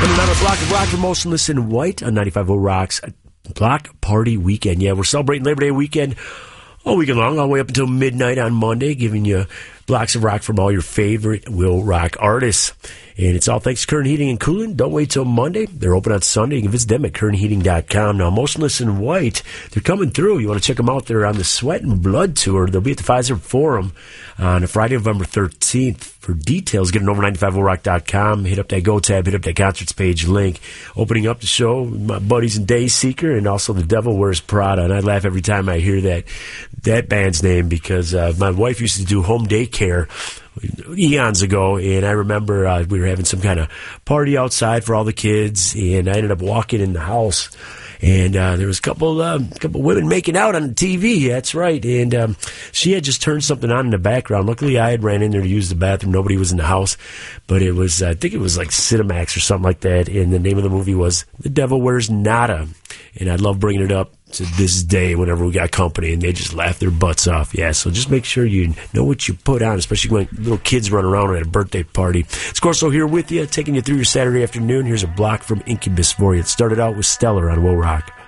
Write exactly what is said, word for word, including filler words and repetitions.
Coming on a block of rock for Motionless in White on ninety-five point oh Rocks Block Party Weekend. Yeah, we're celebrating Labor Day weekend all weekend long, all the way up until midnight on Monday, giving you blocks of rock from all your favorite Will Rock artists. And it's all thanks to Current Heating and Cooling. Don't wait till Monday. They're open on Sunday. You can visit them at current heating dot com. Now, Motionless in White, they're coming through. You want to check them out. They're on the Sweat and Blood Tour. They'll be at the Pfizer Forum on Friday, November thirteenth. For details, get an over ninety-five oh rock dot com. Hit up that Go tab. Hit up that concerts page link. Opening up the show, my buddies in Dayseeker and also The Devil Wears Prada. And I laugh every time I hear that that band's name because uh, my wife used to do home daycare eons ago, and I remember uh, we were having some kind of party outside for all the kids, and I ended up walking in the house, and uh, there was a couple uh, couple women making out on the T V. That's right, and um, she had just turned something on in the background. Luckily, I had ran in there to use the bathroom. Nobody was in the house, but it was I think it was like Cinemax or something like that, and the name of the movie was The Devil Wears Nada, and I love bringing it up to this day whenever we got company, and they just laugh their butts off. Yeah, so just make sure you know what you put on, especially when little kids run around at a birthday party. It's Corso here with you, taking you through your Saturday afternoon. Here's a block from Incubus for you. It started out with Stellar on Will Rock.